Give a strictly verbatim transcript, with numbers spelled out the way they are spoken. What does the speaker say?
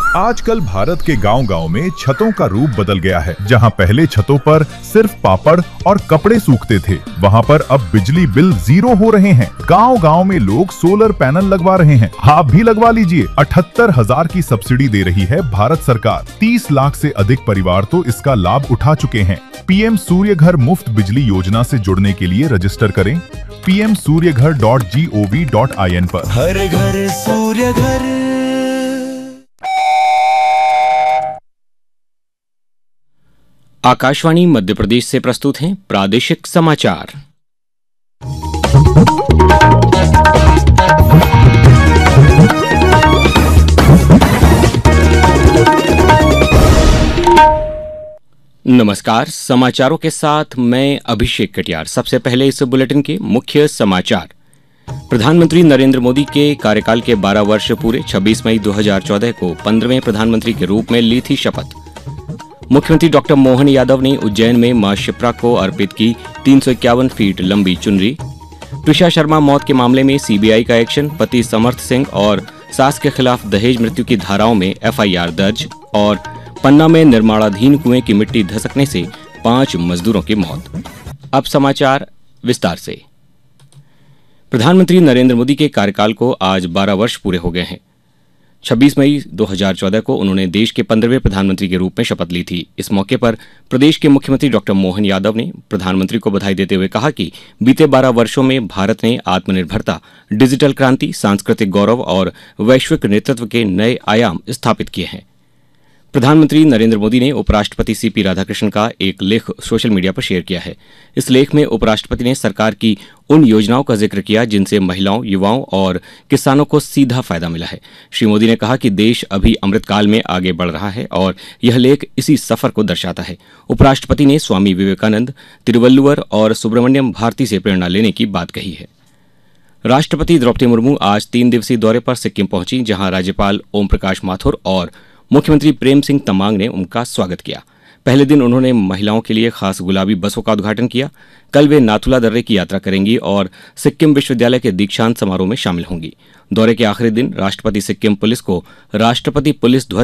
आजकल भारत के गांव-गांव में छतों का रूप बदल गया है। जहां पहले छतों पर सिर्फ पापड़ और कपड़े सूखते थे, वहां पर अब बिजली बिल जीरो हो रहे हैं। गांव-गांव में लोग सोलर पैनल लगवा रहे हैं। आप भी लगवा लीजिए। अठहत्तर हजार की सब्सिडी दे रही है भारत सरकार। तीस लाख से अधिक परिवार तो इसका लाभ उठा चुके हैं। पीएम सूर्य घर मुफ्त बिजली योजना से जुड़ने के लिए रजिस्टर करें पी एम सूर्य घर dot G O V dot I N पर। हर घर सूर्य घर। आकाशवाणी मध्य प्रदेश से प्रस्तुत हैं प्रादेशिक समाचार। नमस्कार, समाचारों के साथ मैं अभिषेक कटियार। सबसे पहले इस बुलेटिन के मुख्य समाचार। प्रधानमंत्री नरेंद्र मोदी के कार्यकाल के बारह वर्ष पूरे। छब्बीस मई दो हज़ार चौदह को पंद्रहवें प्रधानमंत्री के रूप में ली थी शपथ। मुख्यमंत्री डॉक्टर मोहन यादव ने उज्जैन में मां शिप्रा को अर्पित की तीन सौ इक्यावन फीट लंबी चुनरी। त्रिशा शर्मा मौत के मामले में सीबीआई का एक्शन। पति समर्थ सिंह और सास के खिलाफ दहेज मृत्यु की धाराओं में एफ आई आर दर्ज। और पन्ना में निर्माणाधीन कुएं की मिट्टी धसकने से पांच मजदूरों की मौत। अब समाचार विस्तार से। प्रधानमंत्री नरेंद्र मोदी के कार्यकाल को आज बारह वर्ष पूरे हो गए हैं। छब्बीस मई दो हज़ार चौदह को उन्होंने देश के पंद्रहवें प्रधानमंत्री के रूप में शपथ ली थी। इस मौके पर प्रदेश के मुख्यमंत्री डॉक्टर मोहन यादव ने प्रधानमंत्री को बधाई देते हुए कहा कि बीते बारह वर्षों में भारत ने आत्मनिर्भरता, डिजिटल क्रांति, सांस्कृतिक गौरव और वैश्विक नेतृत्व के नए आयाम स्थापित किए हैं। प्रधानमंत्री नरेंद्र मोदी ने उपराष्ट्रपति सी पी राधाकृष्णन का एक लेख सोशल मीडिया पर शेयर किया है। इस लेख में उपराष्ट्रपति ने सरकार की उन योजनाओं का जिक्र किया जिनसे महिलाओं, युवाओं और किसानों को सीधा फायदा मिला है। श्री मोदी ने कहा कि देश अभी अमृतकाल में आगे बढ़ रहा है और यह लेख इसी सफर को दर्शाता है। उपराष्ट्रपति ने स्वामी विवेकानंद, तिरुवल्लुवर और सुब्रमण्यम भारती से प्रेरणा लेने की बात कही है। राष्ट्रपति द्रौपदी मुर्मू आज तीन दिवसीय दौरे पर सिक्किम पहुंची, जहां राज्यपाल ओम प्रकाश माथुर और मुख्यमंत्री प्रेम सिंह तमांग ने उनका स्वागत किया। पहले दिन उन्होंने महिलाओं के लिए खास गुलाबी बसों का उद्घाटन किया। कल वे नाथुला दर्रे की यात्रा करेंगी और सिक्किम विश्वविद्यालय के दीक्षांत समारोह में शामिल होंगी। दौरे के आखिरी दिन राष्ट्रपति सिक्किम पुलिस को राष्ट्रपति पुलिस ध्वज